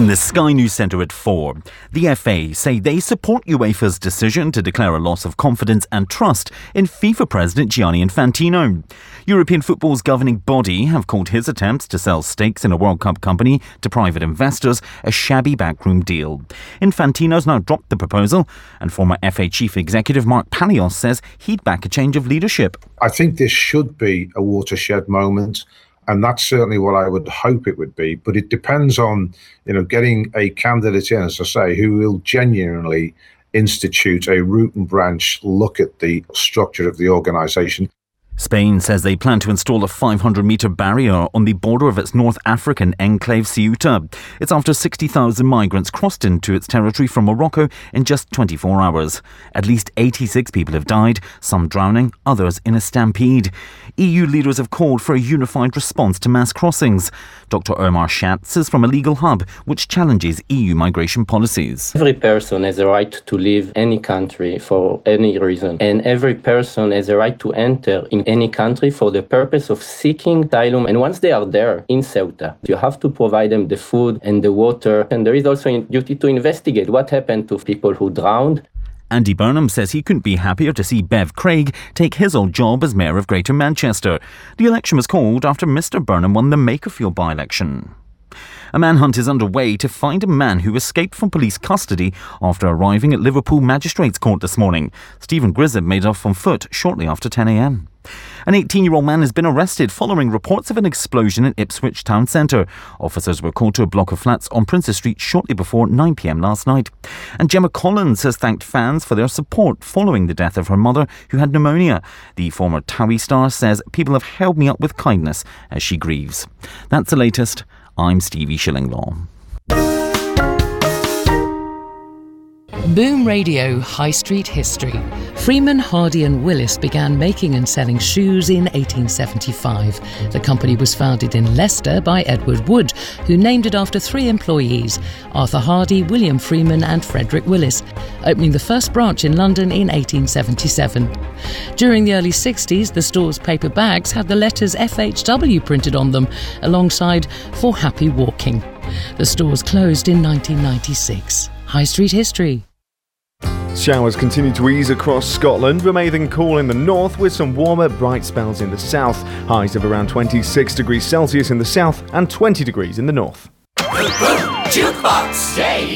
From the Sky News Centre at 4, the FA say they support UEFA's decision to declare a loss of confidence and trust in FIFA President Gianni Infantino. European football's governing body have called his attempts to sell stakes in a World Cup company to private investors a shabby backroom deal. Infantino's now dropped the proposal, and former FA Chief Executive Mark Palios says he'd back a change of leadership. I think this should be a watershed moment. And that's certainly what I would hope it would be. But it depends on, getting a candidate in, as I say, who will genuinely institute a root and branch look at the structure of the organisation. Spain says they plan to install a 500-metre barrier on the border of its North African enclave Ceuta. It's after 60,000 migrants crossed into its territory from Morocco in just 24 hours. At least 86 people have died, some drowning, others in a stampede. EU leaders have called for a unified response to mass crossings. Dr. Omar Schatz is from a legal hub which challenges EU migration policies. Every person has a right to leave any country for any reason, and every person has a right to enter in any country for the purpose of seeking asylum. And once they are there in Ceuta, you have to provide them the food and the water. And there is also a duty to investigate what happened to people who drowned. Andy Burnham says he couldn't be happier to see Bev Craig take his old job as Mayor of Greater Manchester. The election was called after Mr Burnham won the Makerfield by-election. A manhunt is underway to find a man who escaped from police custody after arriving at Liverpool Magistrates Court this morning. Stephen Grisham made off on foot shortly after 10 a.m. An 18-year-old man has been arrested following reports of an explosion in Ipswich town centre. Officers were called to a block of flats on Princes Street shortly before 9 p.m. last night. And Gemma Collins has thanked fans for their support following the death of her mother, who had pneumonia. The former TOWIE star says, "People have held me up with kindness as she grieves." That's the latest. I'm Stevie Shillinglaw. Boom Radio High Street History. Freeman, Hardy and Willis began making and selling shoes in 1875. The company was founded in Leicester by Edward Wood, who named it after 3 employees, Arthur Hardy, William Freeman and Frederick Willis, opening the first branch in London in 1877. During the early 60s, the store's paper bags had the letters FHW printed on them, alongside For Happy Walking. The stores closed in 1996. High Street History. Showers continue to ease across Scotland, remaining cool in the north with some warmer, bright spells in the south. Highs of around 26 degrees Celsius in the south and 20 degrees in the north. The Boom Jukebox.